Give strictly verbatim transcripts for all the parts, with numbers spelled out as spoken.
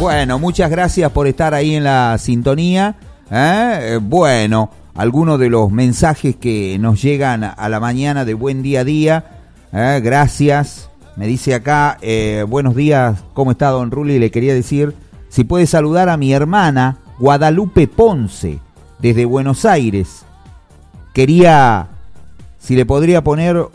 Bueno, muchas gracias por estar ahí en la sintonía. ¿Eh? Bueno, algunos de los mensajes que nos llegan a la mañana de Buen Día a Día. ¿Eh? Gracias. Me dice acá, eh, buenos días, ¿cómo está don Ruli? Le quería decir, si puede saludar a mi hermana Guadalupe Ponce, desde Buenos Aires. Quería, si le podría poner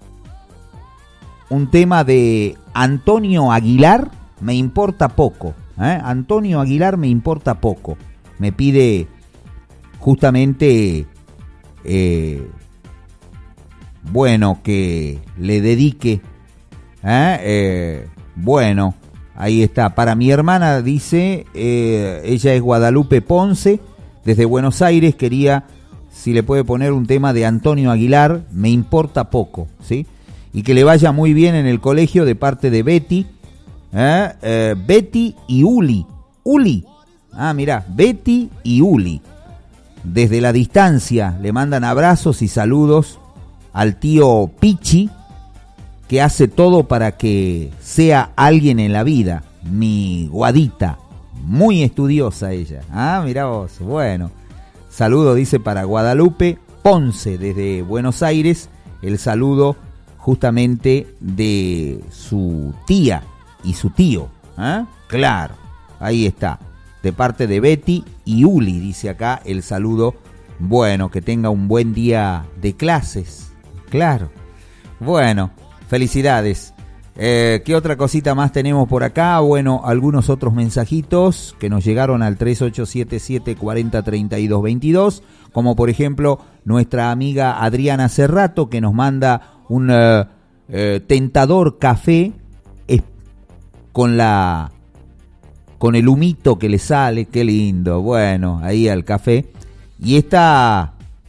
un tema de Antonio Aguilar, me importa poco. ¿eh? Antonio Aguilar, me importa poco. Me pide justamente, eh, bueno, que le dedique, ¿eh? Eh, bueno, ahí está. Para mi hermana, dice, eh, ella es Guadalupe Ponce, desde Buenos Aires. Quería, si le puede poner un tema de Antonio Aguilar, me importa poco, ¿sí? Y que le vaya muy bien en el colegio de parte de Betty, ¿eh? Eh, Betty y Uli. Uli. Ah, mirá, Betty y Uli. Desde la distancia le mandan abrazos y saludos al tío Pichi, que hace todo para que sea alguien en la vida. Mi Guadita, muy estudiosa ella. Ah, mirá vos, bueno. Saludo, dice, para Guadalupe Ponce, desde Buenos Aires. El saludo justamente de su tía y su tío. ¿eh? Claro, ahí está. De parte de Betty y Uli, dice acá el saludo. Bueno, que tenga un buen día de clases. Claro. Bueno, felicidades. Eh, ¿Qué otra cosita más tenemos por acá? Bueno, algunos otros mensajitos que nos llegaron al tres ocho siete siete, cuatro cero, tres dos dos dos, como por ejemplo nuestra amiga Adriana Cerrato, que nos manda un uh, uh, tentador café eh, con la con el humito que le sale. Qué lindo. Bueno, ahí al café. Y esta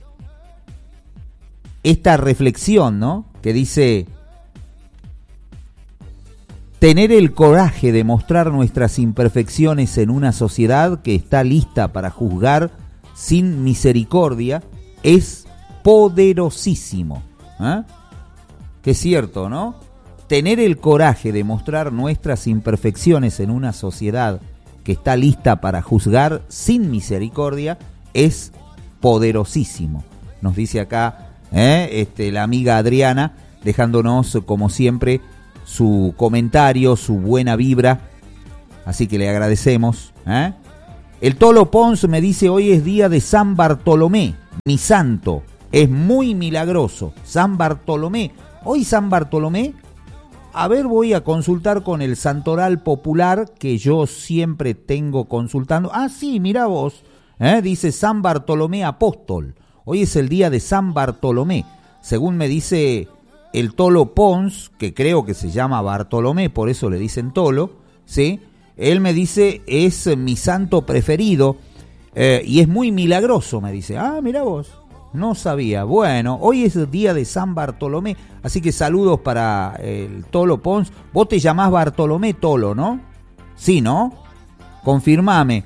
esta reflexión, ¿no? Que dice: tener el coraje de mostrar nuestras imperfecciones en una sociedad que está lista para juzgar sin misericordia es poderosísimo. ¿Eh? Que es cierto, ¿no? Tener el coraje de mostrar nuestras imperfecciones en una sociedad que está lista para juzgar sin misericordia es poderosísimo. Nos dice acá ¿eh? este, la amiga Adriana, dejándonos como siempre su comentario, su buena vibra, así que le agradecemos. ¿eh? El Tolo Pons me dice: hoy es día de San Bartolomé, mi santo, es muy milagroso. San Bartolomé, hoy San Bartolomé, a ver, voy a consultar con el santoral popular que yo siempre tengo consultando. Ah, sí, mirá vos, ¿eh? dice San Bartolomé Apóstol, hoy es el día de San Bartolomé, según me dice el Tolo Pons, que creo que se llama Bartolomé, por eso le dicen Tolo, ¿sí? Él me dice, es mi santo preferido, eh, y es muy milagroso, me dice. Ah, mirá vos, no sabía. Bueno, hoy es el día de San Bartolomé, así que saludos para el Tolo Pons. Vos te llamás Bartolomé Tolo, ¿no? Sí, ¿no? Confirmame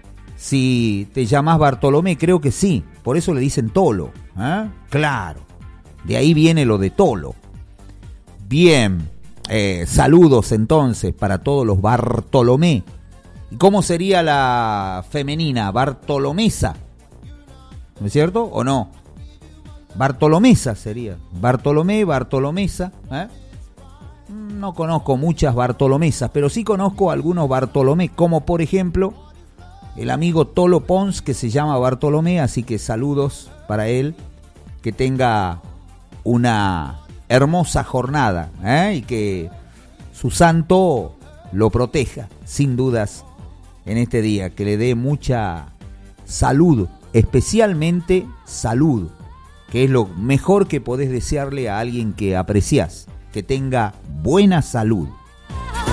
si te llamás Bartolomé, creo que sí, por eso le dicen Tolo. ¿eh? Claro, de ahí viene lo de Tolo. Bien, eh, saludos entonces para todos los Bartolomé. ¿Y cómo sería la femenina? Bartolomesa, ¿no es cierto? ¿O no? Bartolomesa sería. Bartolomé, Bartolomesa. ¿eh? No conozco muchas Bartolomesas, pero sí conozco algunos Bartolomé, como por ejemplo el amigo Tolo Pons, que se llama Bartolomé, así que saludos para él, que tenga una hermosa jornada, ¿eh? y que su santo lo proteja, sin dudas, en este día, que le dé mucha salud, especialmente salud, que es lo mejor que podés desearle a alguien que apreciás, que tenga buena salud.